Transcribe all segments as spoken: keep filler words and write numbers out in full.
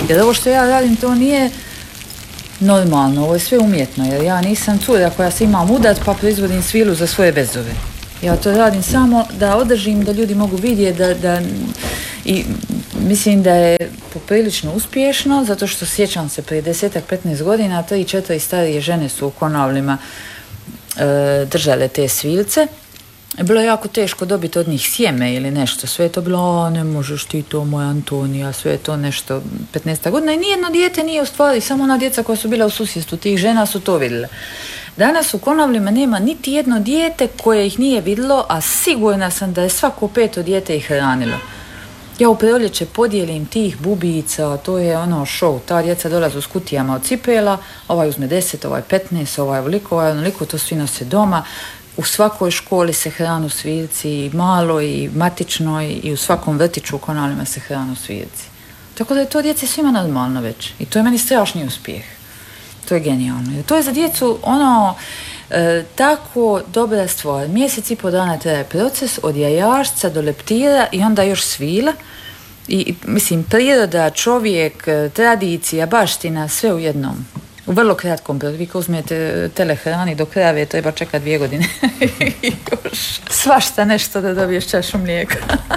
Jer ovo što ja radim, to nije normalno, ovo je sve umjetno, jer ja nisam cura koja se imam udat pa proizvodim svilu za svoje vezove. Ja to radim samo da održim, da ljudi mogu vidjeti, da, da, i mislim da je poprilično uspješno, zato što sjećam se prije desetak, petnaest godina, tri, četiri starije žene su u Konavlima e, držale te svilce. Bilo je jako teško dobiti od njih sjeme ili nešto, sve je to bilo, a ne možeš ti to, moja Antonija, sve je to nešto petnaest godina i nijedno dijete nije u stvari, samo ona djeca koja su bila u susjedstvu tih žena su to vidjela. Danas u Konavlima nema niti jedno dijete koje ih nije vidjelo, a sigurna sam da je svako peto dijete ih hranilo. Ja u proljeće podijelim tih bubica, to je ono show, ta djeca dolaze s kutijama od cipela, ovaj uzme deset, ovaj petnaest, ovaj ovoliko, ovaj onoliko, to svi nose doma. U svakoj školi se hranu sviljci, i maloj, i matičnoj, i u svakom vrtiću u Konavlima se hranu sviljci. Tako da je to djeci svima normalno već. I to je meni strašni uspjeh. To je genijalno. Jer to je za djecu ono e, tako dobra stvar. Mjesec i po dana traje proces od jajašca do leptira i onda još svila. I mislim, priroda, čovjek, tradicija, baština, sve u jednom. U vrlo kratkom periodu. Vi ko uzmijete telehrani do krave, treba čekati dvije godine. Još svašta nešto da dobiješ čašu mlijeka.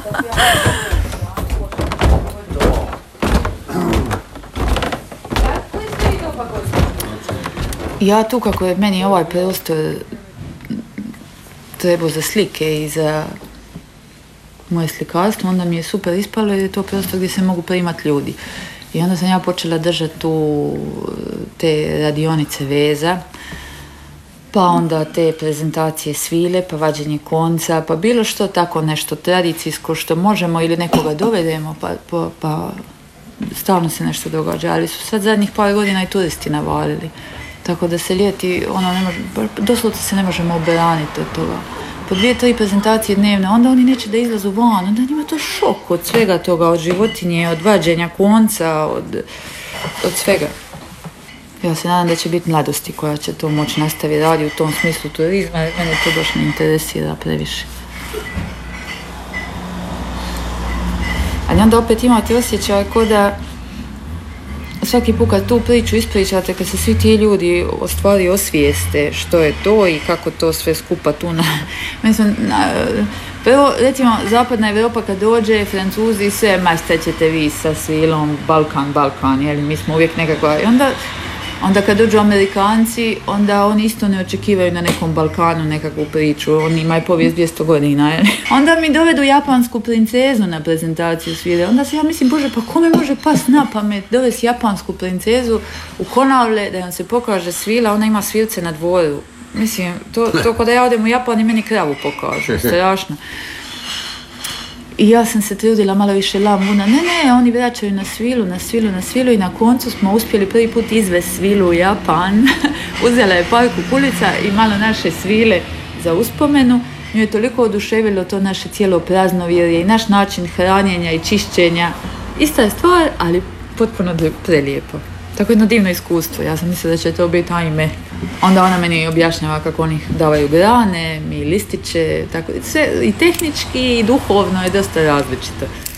Ja tu kako je meni ovaj prostor trebao za slike i za moje slikarstvo, onda mi je super ispalo jer je to prostor gdje se mogu primati ljudi. I onda sam ja počela držati tu te radionice veza, pa onda te prezentacije svile, pa vađenje konca, pa bilo što tako nešto tradicijsko što možemo ili nekoga dovedemo, pa, pa, pa stalno se nešto događa, ali su sad zadnjih par godina i turisti navalili. Tako da se ljeti, ono, ne može, doslovno se ne možemo obraniti od toga. Po dvije, tri prezentacije dnevno, onda oni neće da izlazu van, onda njima to šok od svega toga, od životinje, od vađenja konca, od, od svega. Ja se nadam da će biti mladosti koja će to moći nastaviti raditi u tom smislu turizma, jer mene to baš ne interesira previše. Ali onda opet imate osjećaj kao da svaki put kad tu priču ispričate, kad se svi ti ljudi o stvari osvijeste što je to i kako to sve skupa tu na... Mislim, na, prvo, recimo, zapadna Evropa kad dođe, Francuzi sve, ma šta ćete vi sa svilom, Balkan, Balkan, jel, mi smo uvijek nekakva... I onda, onda kad dođu Amerikanci, onda oni isto ne očekivaju na nekom Balkanu nekakvu priču, oni imaju povijest dvjesto godina, jel? Onda mi dovedu japansku princezu na prezentaciju svile, onda se ja mislim, bože, pa kome može pas na pamet dovesti japansku princezu u Konavle da nam se pokaže svila, ona ima svilce na dvoru. Mislim, to, to kada ja odem u Japan i meni kravu pokažu, strašno. I ja sam se trudila malo više lamuna, ne, ne, oni vraćaju na svilu, na svilu, na svilu i na koncu smo uspjeli prvi put izvesti svilu u Japan. Uzela je par kukulica i malo naše svile za uspomenu. Nju je toliko oduševilo to naše cijelo praznovjerje i naš način hranjenja i čišćenja. Ista je stvar, ali potpuno prelijepo. Tako jedno divno iskustvo. Ja sam mislila da će to biti ajme. Onda ona meni objašnjava kako oni davaju grane, mi listiće, tako sve i tehnički i duhovno je dosta različito.